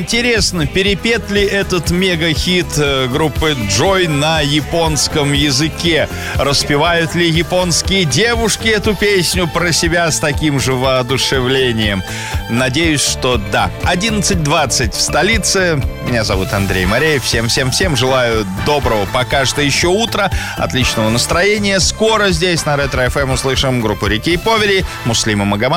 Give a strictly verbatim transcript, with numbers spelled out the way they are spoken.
Интересно, перепет ли этот мега-хит группы Joy на японском языке? Распевают ли японские девушки эту песню про себя с таким же воодушевлением? Надеюсь, что да. одиннадцать двадцать в столице. Меня зовут Андрей Мореев. Всем-всем-всем желаю доброго пока что еще утра, отличного настроения. Скоро здесь на Ретро эф эм услышим группу Рики и Повери, Муслима Магомаева.